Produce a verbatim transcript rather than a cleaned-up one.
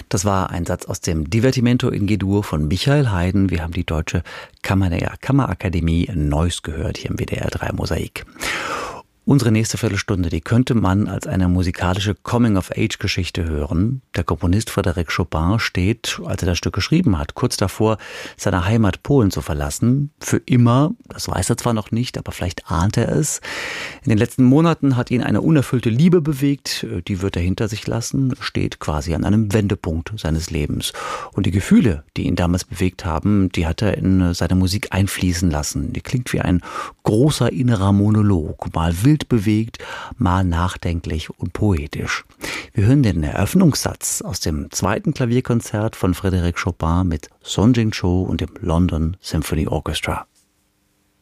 Das war ein Satz aus dem Divertimento in G-Dur von Michael Haydn. Wir haben die Deutsche Kammer der Kammerakademie Neuss gehört hier im W D R drei Mosaik. Unsere nächste Viertelstunde, die könnte man als eine musikalische Coming-of-Age-Geschichte hören. Der Komponist Frédéric Chopin steht, als er das Stück geschrieben hat, kurz davor, seine Heimat Polen zu verlassen. Für immer, das weiß er zwar noch nicht, aber vielleicht ahnt er es. In den letzten Monaten hat ihn eine unerfüllte Liebe bewegt. Die wird er hinter sich lassen, steht quasi an einem Wendepunkt seines Lebens. Und die Gefühle, die ihn damals bewegt haben, die hat er in seine Musik einfließen lassen. Die klingt wie ein großer innerer Monolog, mal wild bewegt, mal nachdenklich und poetisch. Wir hören den Eröffnungssatz aus dem zweiten Klavierkonzert von Frédéric Chopin mit Song Jin Cho und dem London Symphony Orchestra.